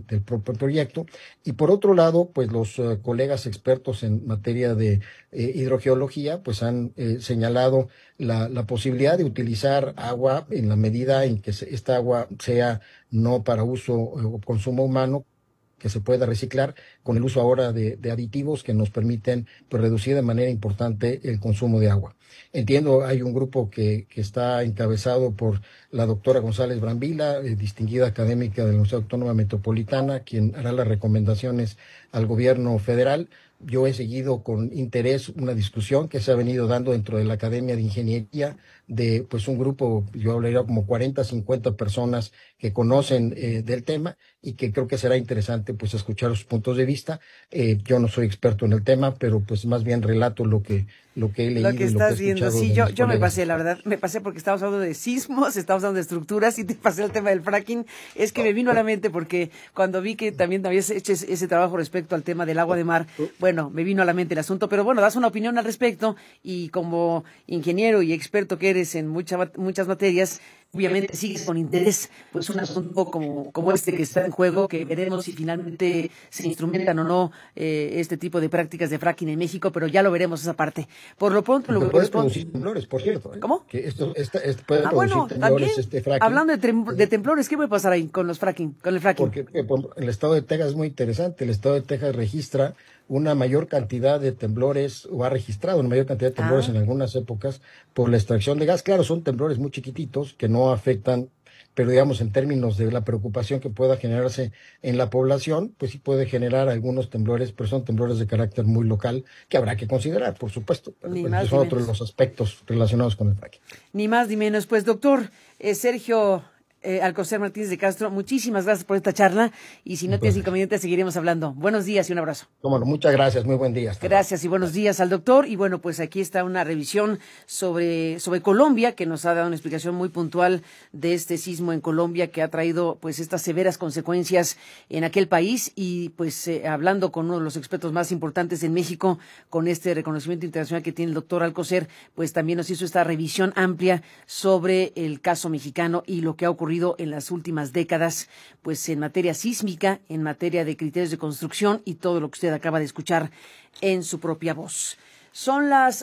del propio proyecto. Y por otro lado, pues los colegas expertos en materia de hidrogeología, pues han señalado la posibilidad de utilizar agua en la medida en que esta agua sea no para uso o consumo humano, que se pueda reciclar con el uso ahora de aditivos que nos permiten pues, reducir de manera importante el consumo de agua. Entiendo, hay un grupo que está encabezado por la doctora González Brambila, distinguida académica de la Universidad Autónoma Metropolitana, quien hará las recomendaciones al gobierno federal. Yo he seguido con interés una discusión que se ha venido dando dentro de la Academia de Ingeniería de pues un grupo, yo hablaría como 40, 50 personas que conocen del tema y que creo que será interesante pues escuchar sus puntos de vista. Yo no soy experto en el tema, pero pues más bien relato lo que he leído. Lo que estás viendo, sí, yo me pasé, la verdad, me pasé porque estábamos hablando de sismos, estábamos hablando de estructuras y te pasé el tema del fracking. Es que me vino a la mente porque cuando vi que también habías hecho ese trabajo respecto al tema del agua de mar, bueno, me vino a la mente el asunto, pero bueno, das una opinión al respecto y como ingeniero y experto que eres en muchas materias, obviamente sigues con interés pues un asunto como este que está en juego, que veremos si finalmente se instrumentan o no este tipo de prácticas de fracking en México, pero ya lo veremos esa parte. Por lo pronto, lo que corresponde... producir temblores, por cierto. ¿Cómo? Que esto puede producir temblores, también, fracking. Hablando de temblores, ¿qué puede pasar ahí con el fracking? Porque el estado de Texas es muy interesante. El estado de Texas registra una mayor cantidad de temblores, o ha registrado una mayor cantidad de temblores en algunas épocas por la extracción de gas. Claro, son temblores muy chiquititos que no afectan, pero digamos en términos de la preocupación que pueda generarse en la población, pues sí puede generar algunos temblores, pero son temblores de carácter muy local que habrá que considerar, por supuesto. Pero son otros de los aspectos relacionados con el fracking. Ni más ni menos. Pues doctor Sergio Alcocer Martínez de Castro, muchísimas gracias por esta charla y si no tienes inconveniente seguiremos hablando. Buenos días y un abrazo. Bueno, muchas gracias, muy buen día. Gracias y buenos días al doctor. Y bueno, pues aquí está una revisión sobre Colombia, que nos ha dado una explicación muy puntual de este sismo en Colombia que ha traído pues estas severas consecuencias en aquel país y pues hablando con uno de los expertos más importantes en México, con este reconocimiento internacional que tiene el doctor Alcocer, pues también nos hizo esta revisión amplia sobre el caso mexicano y lo que ha ocurrido en las últimas décadas, pues en materia sísmica, en materia de criterios de construcción y todo lo que usted acaba de escuchar en su propia voz. Son las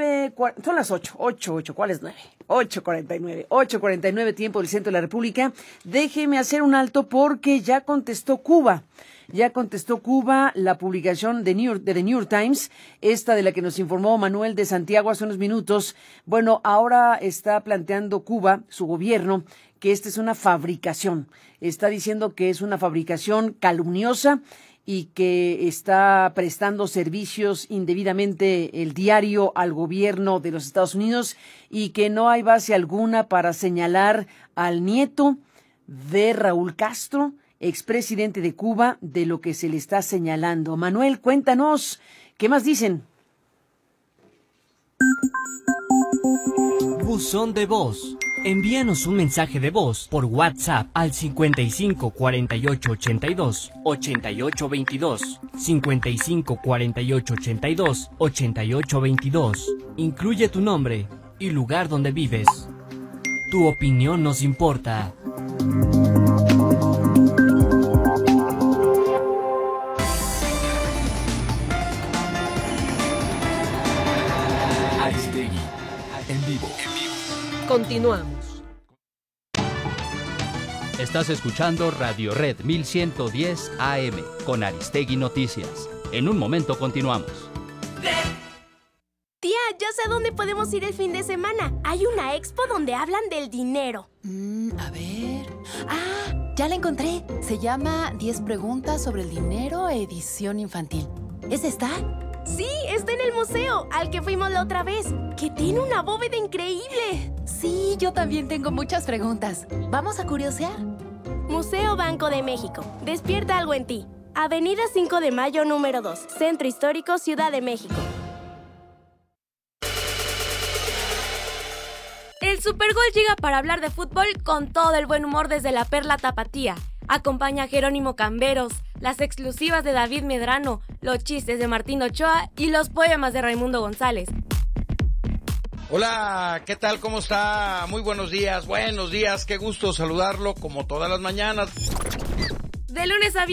8, ¿cuál es 9? 8:49 tiempo del centro de la República. Déjeme hacer un alto porque ya contestó Cuba. Ya contestó Cuba la publicación de The New York Times, esta de la que nos informó Manuel de Santiago hace unos minutos. Bueno, ahora está planteando Cuba, su gobierno, que esta es una fabricación. Está diciendo que es una fabricación calumniosa y que está prestando servicios indebidamente el diario al gobierno de los Estados Unidos y que no hay base alguna para señalar al nieto de Raúl Castro, expresidente de Cuba, de lo que se le está señalando. Manuel, cuéntanos, ¿qué más dicen? Buzón de voz. Envíanos un mensaje de voz por WhatsApp al 55 48 82 88 22, 55 48 82 88 22. Incluye tu nombre y lugar donde vives. Tu opinión nos importa. Aristegui, en vivo. Continuamos. Estás escuchando Radio Red 1110 AM con Aristegui Noticias. En un momento continuamos. Tía, ya sé a dónde podemos ir el fin de semana. Hay una expo donde hablan del dinero. A ver... ¡Ah! Ya la encontré. Se llama 10 preguntas sobre el dinero, edición infantil. ¿Es esta? Sí, está en el museo, al que fuimos la otra vez, que tiene una bóveda increíble. Sí, yo también tengo muchas preguntas. ¿Vamos a curiosear? Museo Banco de México. Despierta algo en ti. Avenida 5 de Mayo, número 2. Centro Histórico, Ciudad de México. El Supergol llega para hablar de fútbol con todo el buen humor desde la Perla Tapatía. Acompaña a Jerónimo Camberos, las exclusivas de David Medrano, los chistes de Martín Ochoa y los poemas de Raimundo González. Hola, ¿qué tal? ¿Cómo está? Muy buenos días, qué gusto saludarlo como todas las mañanas. De lunes a viernes.